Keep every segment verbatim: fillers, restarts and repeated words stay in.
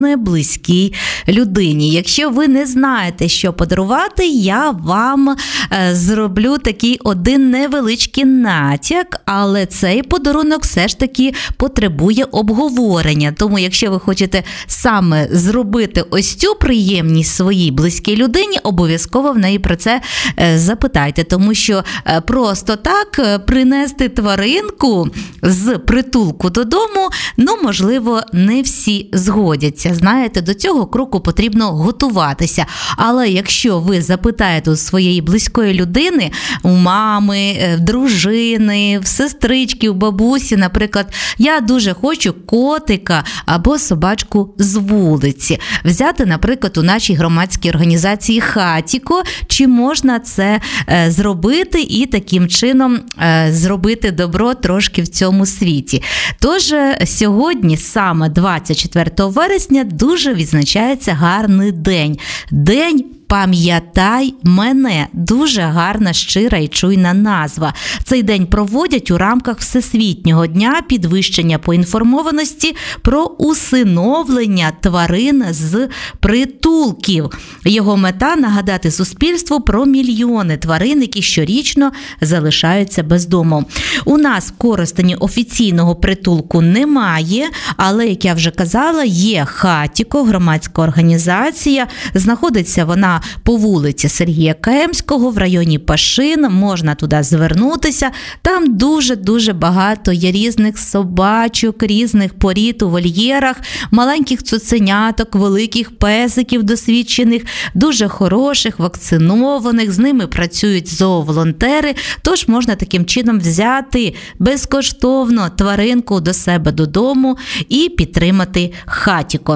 близькій людині. Якщо ви не знаєте, що подарувати, я вам е, зроблю такий один невеличкий натяк, але цей подарунок все ж таки потребує обговорення. Тому якщо ви хочете саме зробити ось цю приємність своїй близькій людині, обов'язково в неї про це е, запитайте, тому що е, просто так е, принести тваринку з притулку додому, ну, можливо, не всі згодяться. Знаєте, до цього кроку потрібно готуватися. Але якщо ви запитаєте у своєї близької людини, у мами, в дружини, в сестрички, у бабусі, наприклад, я дуже хочу котика або собачку з вулиці. Взяти, наприклад, у нашій громадській організації «Хатіко», чи можна це е, зробити і таким чином е, зробити добро трошки в цьому світі. Тож сьогодні, саме двадцять четвертого вересня, дуже відзначається гарний день. День «Пам'ятай мене». Дуже гарна, щира і чуйна назва. Цей день проводять у рамках Всесвітнього дня підвищення поінформованості про усиновлення тварин з притулків. Його мета – нагадати суспільству про мільйони тварин, які щорічно залишаються без дому. У нас в Коростені офіційного притулку немає, але, як я вже казала, є «Хатіко», громадська організація. Знаходиться вона по вулиці Сергія Кемського в районі Пашин, можна туди звернутися. Там дуже-дуже багато є різних собачок, різних порід у вольєрах, маленьких цуценяток, великих песиків досвідчених, дуже хороших, вакцинованих, з ними працюють зооволонтери, тож можна таким чином взяти безкоштовно тваринку до себе додому і підтримати «Хатіко».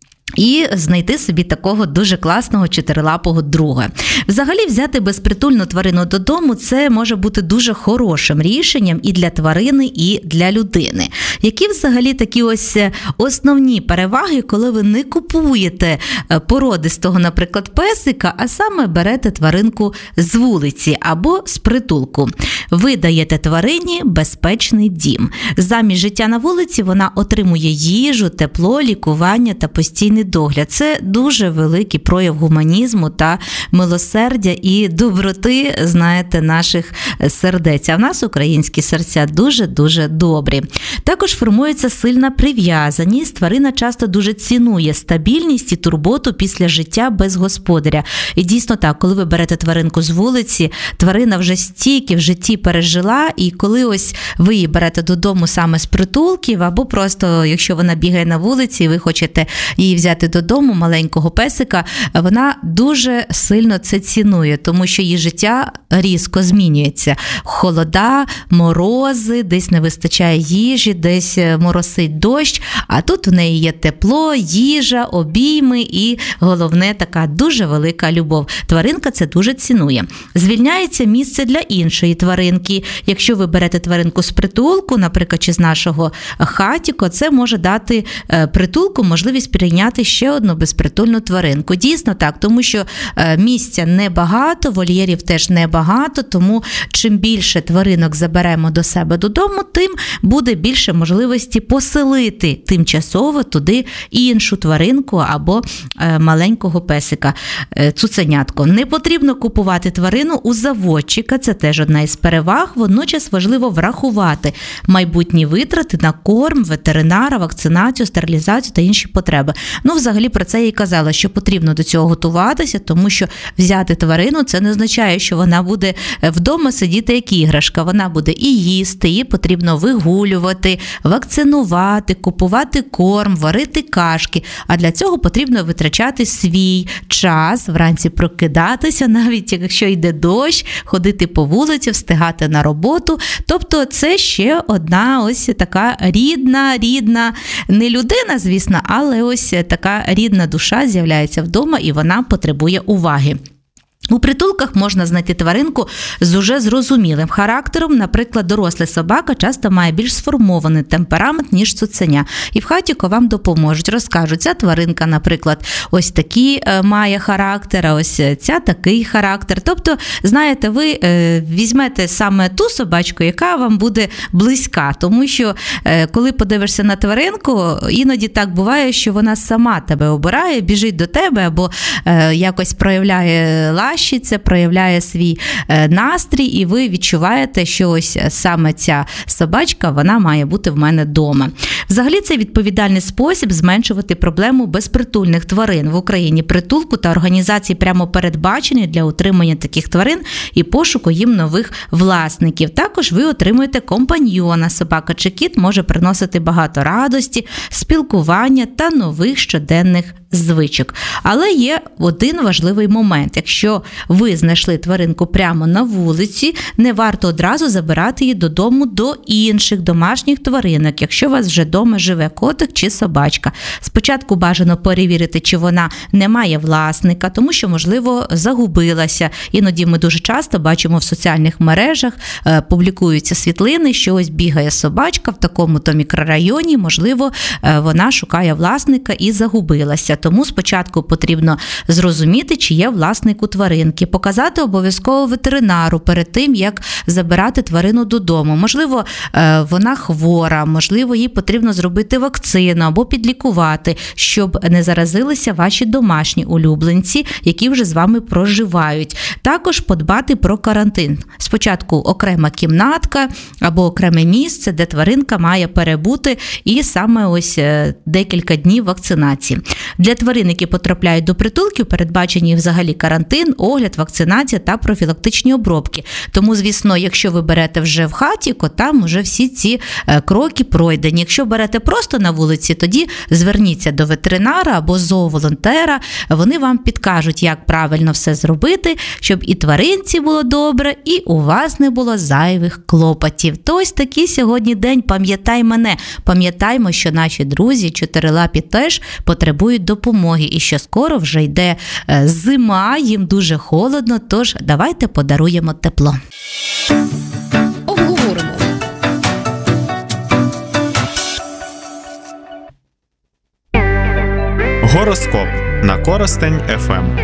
І знайти собі такого дуже класного чотирилапого друга. Взагалі, взяти безпритульну тварину додому – це може бути дуже хорошим рішенням і для тварини, і для людини. Які взагалі такі ось основні переваги, коли ви не купуєте породистого, наприклад, песика, а саме берете тваринку з вулиці або з притулку? Ви даєте тварині безпечний дім. Замість життя на вулиці вона отримує їжу, тепло, лікування та постійний догляд. Це дуже великий прояв гуманізму та милосердя і доброти, знаєте, наших сердець. А в нас українські серця дуже-дуже добрі. Також формується сильна прив'язаність. Тварина часто дуже цінує стабільність і турботу після життя без господаря. І дійсно так, коли ви берете тваринку з вулиці, тварина вже стільки в житті пережила, і коли ось ви її берете додому саме з притулків, або просто, якщо вона бігає на вулиці, і ви хочете її взяти додому, маленького песика, вона дуже сильно це цінує, тому що її життя різко змінюється. Холода, морози, десь не вистачає їжі, десь моросить дощ, а тут у неї є тепло, їжа, обійми і, головне, така дуже велика любов. Тваринка це дуже цінує. Звільняється місце для іншої тваринки. Якщо ви берете тваринку з притулку, наприклад, чи з нашого «Хатіко», це може дати притулку можливість прийняти ще одну безпритульну тваринку. Дійсно так, тому що місця небагато, вольєрів теж небагато, тому чим більше тваринок заберемо до себе додому, тим буде більше можливості поселити тимчасово туди іншу тваринку або маленького песика, цуценятко. Не потрібно купувати тварину у заводчика, це теж одна із переваг. Водночас важливо врахувати майбутні витрати на корм, ветеринара, вакцинацію, стерилізацію та інші потреби. Ну, взагалі, про це я і казала, що потрібно до цього готуватися, тому що взяти тварину – це не означає, що вона буде вдома сидіти як іграшка. Вона буде і їсти, її потрібно вигулювати, вакцинувати, купувати корм, варити кашки. А для цього потрібно витрачати свій час, вранці прокидатися, навіть якщо йде дощ, ходити по вулиці, встигати на роботу. Тобто це ще одна ось така рідна, рідна, не людина, звісно, але ось така рідна душа з'являється вдома, і вона потребує уваги. У притулках можна знайти тваринку з уже зрозумілим характером. Наприклад, доросла собака часто має більш сформований темперамент, ніж цуценя. І в хатіку вам допоможуть, розкажуть, ця тваринка, наприклад, ось такий е, має характер, а ось ця такий характер. Тобто, знаєте, ви е, візьмете саме ту собачку, яка вам буде близька. Тому що, е, коли подивишся на тваринку, іноді так буває, що вона сама тебе обирає, біжить до тебе або е, якось проявляє ласть, це проявляє свій настрій, і ви відчуваєте, що ось саме ця собачка, вона має бути в мене вдома. Взагалі, це відповідальний спосіб зменшувати проблему безпритульних тварин. В Україні притулку та організації прямо передбачені для утримання таких тварин і пошуку їм нових власників. Також ви отримуєте компаньйона. Собака чи кіт може приносити багато радості, спілкування та нових щоденних звичок. Але є один важливий момент. Якщо ви знайшли тваринку прямо на вулиці, не варто одразу забирати її додому до інших домашніх тваринок, якщо у вас вже вдома живе котик чи собачка. Спочатку бажано перевірити, чи вона не має власника, тому що, можливо, загубилася. Іноді ми дуже часто бачимо в соціальних мережах, е, публікуються світлини, що ось бігає собачка в такому-то мікрорайоні, можливо, е, вона шукає власника і загубилася. Тому спочатку потрібно зрозуміти, чи є власник у тваринки, показати обов'язково ветеринару перед тим, як забирати тварину додому. Можливо, вона хвора, можливо, їй потрібно зробити вакцину або підлікувати, щоб не заразилися ваші домашні улюбленці, які вже з вами проживають. Також подбати про карантин. Спочатку окрема кімнатка або окреме місце, де тваринка має перебути, і саме ось декілька днів вакцинації. Для тварин, які потрапляють до притулків, передбачені взагалі карантин, огляд, вакцинація та профілактичні обробки. Тому, звісно, якщо ви берете вже в хаті, то там вже всі ці кроки пройдені. Якщо берете просто на вулиці, тоді зверніться до ветеринара або зооволонтера. Вони вам підкажуть, як правильно все зробити, щоб і тваринці було добре, і у вас не було зайвих клопотів. То ось такий сьогодні день. Пам'ятай мене. Пам'ятаймо, що наші друзі чотирилапі теж потребують допомоги і що скоро вже йде зима, їм дуже холодно, тож давайте подаруємо тепло. Обговоримо. Гороскоп на Коростень еф ем.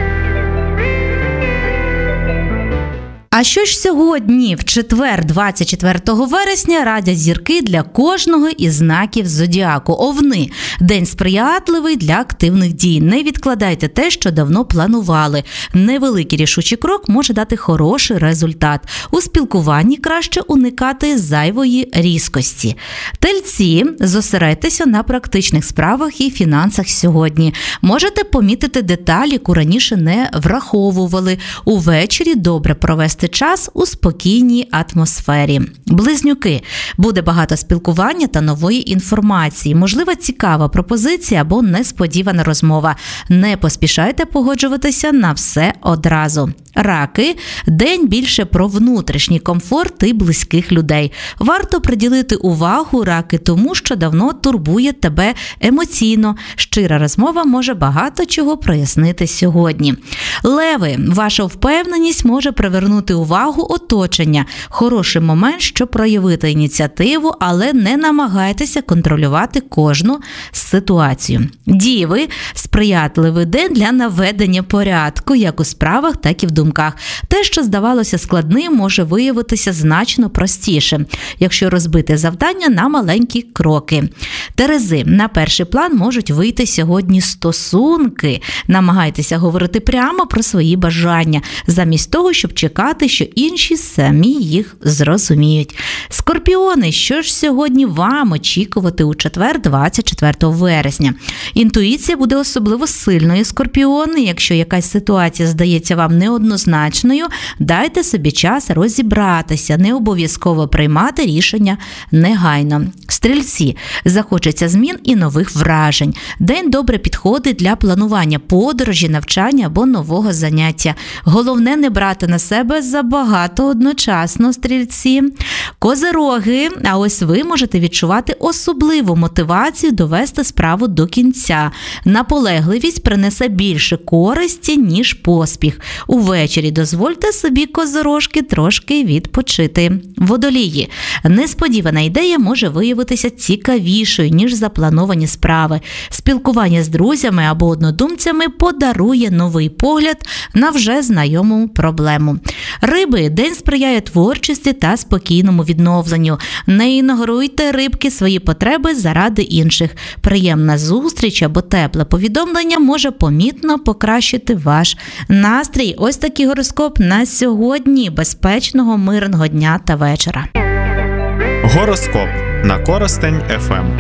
А що ж сьогодні, в четвер, двадцять четвертого вересня, радять зірки для кожного із знаків зодіаку? Овни. День сприятливий для активних дій. Не відкладайте те, що давно планували. Невеликий рішучий крок може дати хороший результат. У спілкуванні краще уникати зайвої різкості. Тельці. Зосередьтеся на практичних справах і фінансах сьогодні. Можете помітити деталі, яку раніше не враховували. Увечері добре провести час у спокійній атмосфері. Близнюки. Буде багато спілкування та нової інформації. Можлива цікава пропозиція або несподівана розмова. Не поспішайте погоджуватися на все одразу. Раки. День більше про внутрішній комфорт і близьких людей. Варто приділити увагу, раки, тому що давно турбує тебе емоційно. Щира розмова може багато чого прояснити сьогодні. Леви. Ваша впевненість може привернути увагу оточення. Хороший момент, щоб проявити ініціативу, але не намагайтеся контролювати кожну ситуацію. Діви. Сприятливий день для наведення порядку, як у справах, так і в думках. Те, що здавалося складним, може виявитися значно простіше, якщо розбити завдання на маленькі кроки. Терези. На перший план можуть вийти сьогодні стосунки. Намагайтеся говорити прямо про свої бажання, замість того, щоб чекати, що інші самі їх зрозуміють. Скорпіони. Що ж сьогодні вам очікувати у четвер, двадцять четвертого вересня? Інтуїція буде особливо сильною, скорпіони. Якщо якась ситуація здається вам неоднозначною, дайте собі час розібратися, не обов'язково приймати рішення негайно. Стрільці. Захочеться змін і нових вражень. День добре підходить для планування подорожі, навчання або нового заняття. Головне не брати на себе забагато одночасно, стрільці. Козироги. А ось ви можете відчувати особливу мотивацію довести справу до кінця. Наполегливість принесе більше користі, ніж поспіх. Увечері Ввечері дозвольте собі, козорожки, трошки відпочити. Водолії. Несподівана ідея може виявитися цікавішою, ніж заплановані справи. Спілкування з друзями або однодумцями подарує новий погляд на вже знайому проблему. Риби. День сприяє творчості та спокійному відновленню. Не ігноруйте, рибки, свої потреби заради інших. Приємна зустріч або тепле повідомлення може помітно покращити ваш настрій. Ось такий гороскоп на сьогодні. Безпечного, мирного дня та вечора. Гороскоп на Коростень еф ем.